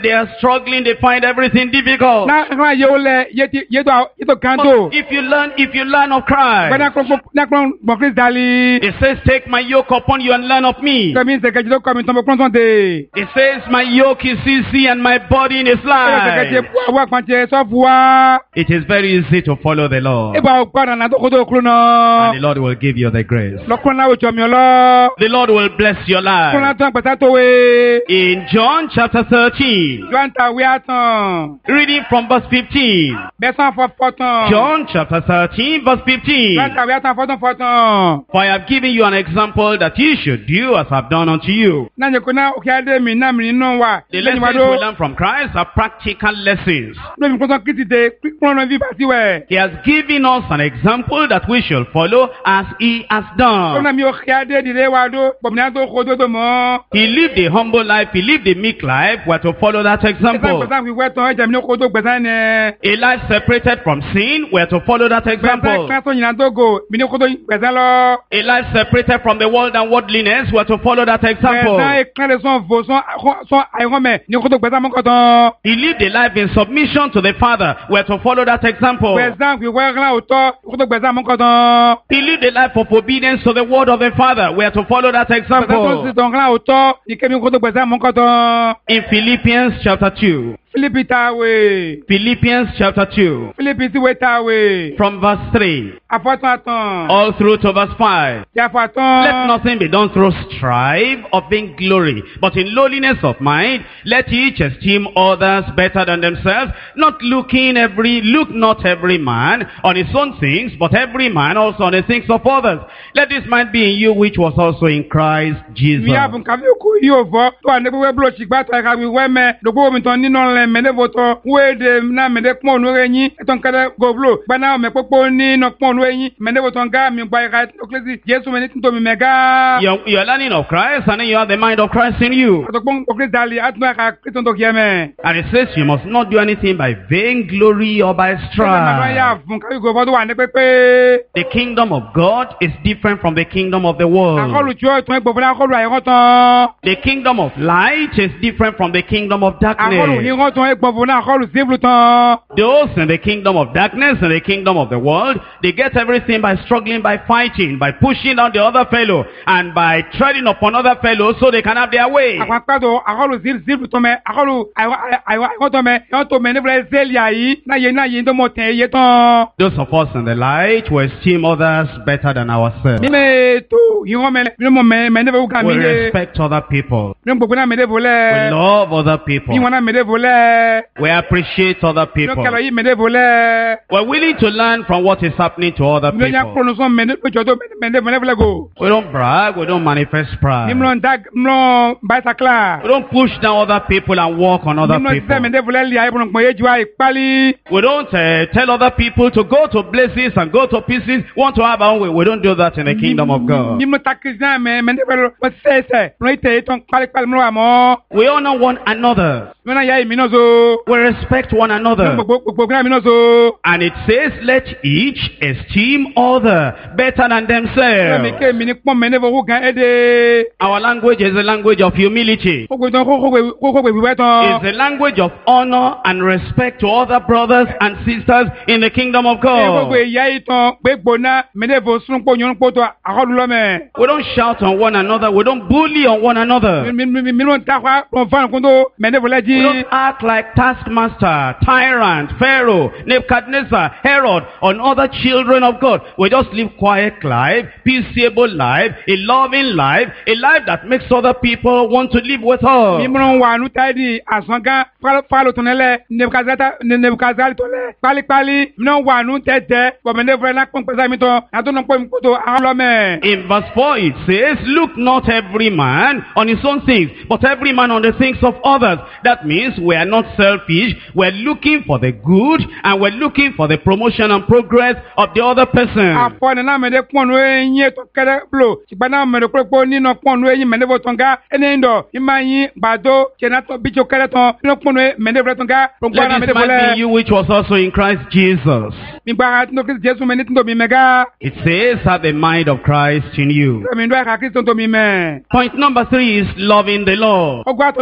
They are struggling, they find everything difficult. Na ran ye ole ye to kanto. But if you learn of Christ, Na kron bon Christ dali. it says, take my yoke upon you and learn of me. Kami se ke jido kami tombo kron de. It says, my yoke is easy and my burden is Se ke light. wa kwante so fuwa. It is very easy to follow the Lord. E ba o pa na to ko to kro And no. the Lord will give you the grace. Lo kron la o chomi lo. The Lord will bless your Kron la life. tan pata to we. In John chapter 13, Joanta we atan. reading from verse 15. Besan fo fotan. John chapter 13, verse 15. Joanta we atan fotan. For I have given you an example that you should do as I have done unto you. Na nye ko na o ki ade mi na mi no wa. The Lẹ́yìn wa lessons we do. learn from Christ are practical lessons. Lo mi kron kiti de kron no vi ba si we. He has given us an example that we shall follow as he has Ko done. na mi o ki ade di le wa do. Bo mi na to ko do mo. He lived a humble life. He lived a meek life. We are to follow that example. Gbẹ̀sán fi wẹ́ tán ẹ̀jẹ̀ mi ní kó tó gbẹ̀sán ni. A life separated from sin. We are to follow that Gbẹ̀sán example. kílá tó yìnbọn tó gò mi ní kó tó gbẹ̀sán lọ. A life separated from the world and worldliness. We are to follow that example. Gbẹ̀sán ìkànnì sọ̀n fò sọ̀n àìrọ́mẹ̀ ní kó tó gbẹ̀sán mọ́kàn tán. He lived a life in submission to the Father. We are to follow that example. Gbẹ̀sán fi wẹ́ kílá òótọ́ ní kó tó gbẹ̀sán mọ́kàn tán. He lived a life of obedience to the word of the Father. We are to follow that Gbẹ̀sán tó sì example. tán kílá òótọ́ ní kébí kó tó gbẹ̀sán mọ́kàn tán. In Philippians chapter 2. Fílípì táwé. Philippians chapter 2. Fílípì tíwé táwé. From verse 3. Àfọ̀tán àtàn. All through to verse 5. Yàfọ̀tán. Let nothing be done through strife or vainglory, but in lowliness of mind, let each esteem others better than themselves, look not every man on his own things, but every man also on the things of others. Let this mind be in you, which was also in Christ Jesus. Mi àbùn kàfí òkú yóò fọ́ tó wà ní pípẹ́ búrò ṣìgbà tó ẹ̀ka wíwẹ́ mẹ́ lóko omi tán nínú ọ̀lẹ́ mẹ́lẹ́ fọ́tọ̀ wéèdè náà mẹ́lẹ́ pọ́n ònú ẹ̀yìn ẹ̀tọ́ nkẹ́lẹ́ gòbúrò gbaná ọmọ ẹ̀pọ́pọ́ nínú pọ́n ònú ẹ̀yìn mẹ́lẹ́ fọ́tọ̀ nga mi gba ẹ̀ka ẹ̀tọ́kẹ́sì Jésù mẹ́lẹ́ tí tó mi mẹ́gá. You are learning of Christ, and then you have the mind of Christ in you. Àtọ̀pọ̀ ọkùnrin dàlí àtúntò ẹ̀ka kristian tó kí ẹ mẹ́. And it says you must not do anything by vainglory or by strife. Fún káwé gòbọ́ tó wà ní pépé. The kingdom of God is different from the kingdom of the world. Àkọlù tí ó tún ẹgbẹ̀ fún àkọlù àìrọ́ tán. The kingdom of light is different from the kingdom of Àkọlù darkness. ìrọ́ tún ẹgbẹ̀ fún àkọlù sífù tán. Those in the kingdom of darkness and the kingdom of the world, they get everything by struggling, by fighting, by pushing down the other fellow, and by treading upon other fellows so they can have their way. Àpapàdọ̀ àkọlù sífù tán mẹ́ àkọlù àìrọ́ tán mẹ́ yọ́n tó mẹ́ nífẹ̀ẹ́ sẹ́ẹ̀lì àyí náà yé tó mọ̀ tẹ̀ yé tán. Those of us in the light will esteem others better than ourselves. Mímẹ́ tó ìrọ́ mẹ́ mímọ́ mẹ́ nífẹ̀ẹ́ wúkà We mí lé. respect other people. Mímọ́ gbogbo náà mẹ́lẹ́ We volẹ́. love other people. Mímọ́ náà mẹ́lẹ́ volẹ́. We appreciate other Mímọ́ people. kẹlẹ̀ yìí mẹ́lẹ́ volẹ́. We're willing to learn from what is happening to other Mímọ́ yà people. kúrò sọ́n mẹ́lẹ́ lójó tó mẹ́lẹ́ volẹ́ go. We don't brag. We don't manifest pride. Mímọ́ báyìí We don't push down other people and walk on other mímọ́ people. sísẹ́ mẹ́lẹ́ volẹ́ lé ayé bọ̀nà pọ̀ yé ju àyè pálí. We don't tell other people to go to places and go to pieces, want to have our own way. We don't do that in the kingdom of God. Mímọ́ takisi náà mẹ́lẹ́ volẹ́ wọ́n sẹ́sẹ̀ lóyún tẹ̀ tán pálípálí mọ́ àmọ́. We honor one another. Mímọ́ náà yà yìí mìíràn so. We respect one another. Gbogbo náà mìíràn so. And it says, let each esteem other better than themselves. Mi ké mi ní pọ́n mẹ́lẹ́ volẹ́ gan ẹ̀dẹ̀. Our language is the language of humility. Kókò tán kókò ìwé tán. It's the language of honor and respect to other brothers and sisters in the kingdom of Gbogbo God. ìyá yìí tán pé gbóná mẹ́lẹ́ volẹ́ súnpọ̀ yọ̀npọ̀ tó àkọlù lọ́mẹ̀. We don't shout on one another. We don't bully on one another. Mímọ́ takwa lọ́n fún àkókò tó mẹ́lẹ́ volẹ́ jí. We don't act like taskmaster, tyrant, Pharaoh, Nebuchadnezzar, Herod, on other children of God. We just live quiet life, peaceable life, a loving life, a life that makes other people want to live with us. Mímọ́ wà nù táyì àsangán fálọ̀ tó nílẹ̀ nebukazali tó lẹ̀ pálípálí mímọ́ wà nù tẹ́tẹ́ bọ̀mẹ́lẹ́ volẹ́ náà pọ́n pẹ́sà mi tán àtúntò pọ́n mi kó tó àwọn lọ́mẹ̀. In verse 4 it says, look not every man on his own things, but every man on the things of others. That means we are not selfish. We're looking for the good and we're looking for the promotion and progress of the other person. Àfọ̀nì náà mẹ́lẹ́ pọ́nù ẹ̀yìn ètò kẹ́rẹ́ blo ṣùgbọ́n náà mẹ́lẹ́ pọ́nù nínú pọ́nù ẹ̀yìn mẹ́lẹ́ bọ̀ tán ká ẹni ìdọ̀ ìmọ̀ yín gbàdó kẹ́nàtọ̀ bíjọ kẹ́rẹ́ tán nínú pọ́nù mẹ́lẹ́ bọ̀ tán ká gbogbo náà Let mẹ́lẹ́ this bọ̀ mind be in lẹ́. you which was also in Christ Jesus. Nígbà tó kí Jésù mẹ́ni tó mi mẹ́gá. It says, have the mind of Christ in you. Ẹ̀mí ìdọ̀ ẹ̀ka Kristo tó mi mẹ́. Point number 3 is loving the Lord. Ọgbà